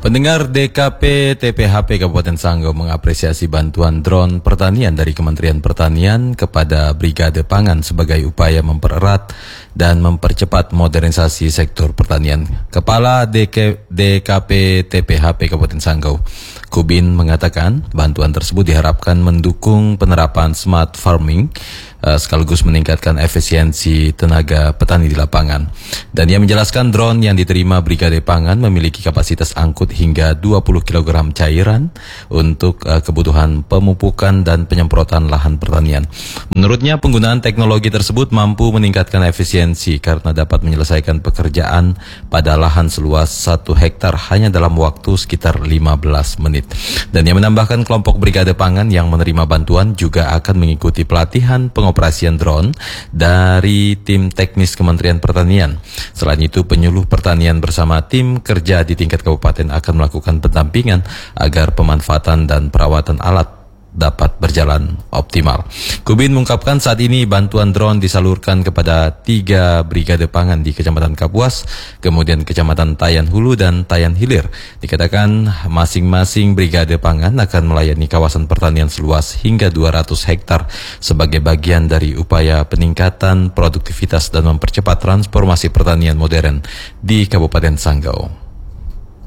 Pendengar, DKP TPHP Kabupaten Sanggau mengapresiasi bantuan drone pertanian dari Kementerian Pertanian kepada Brigade Pangan sebagai upaya mempererat dan mempercepat modernisasi sektor pertanian. Kepala DKP TPHP Kabupaten Sanggau, Kubin, mengatakan bantuan tersebut diharapkan mendukung penerapan smart farming sekaligus meningkatkan efisiensi tenaga petani di lapangan. Dan ia menjelaskan drone yang diterima Brigade Pangan memiliki kapasitas angkut hingga 20 kg cairan untuk kebutuhan pemupukan dan penyemprotan lahan pertanian. Menurutnya, penggunaan teknologi tersebut mampu meningkatkan efisiensi karena dapat menyelesaikan pekerjaan pada lahan seluas 1 hektar hanya dalam waktu sekitar 15 menit. Dan ia menambahkan kelompok Brigade Pangan yang menerima bantuan juga akan mengikuti pelatihan pengoperasian drone dari tim teknis Kementerian Pertanian. Selain itu, penyuluh pertanian bersama tim kerja di tingkat kabupaten akan melakukan pendampingan agar pemanfaatan dan perawatan alat dapat berjalan optimal. Kubin mengungkapkan saat ini bantuan drone disalurkan kepada 3 Brigade Pangan di Kecamatan Kapuas, kemudian Kecamatan Tayan Hulu dan Tayan Hilir. Dikatakan masing-masing Brigade Pangan akan melayani kawasan pertanian seluas hingga 200 hektar sebagai bagian dari upaya peningkatan produktivitas dan mempercepat transformasi pertanian modern di Kabupaten Sanggau.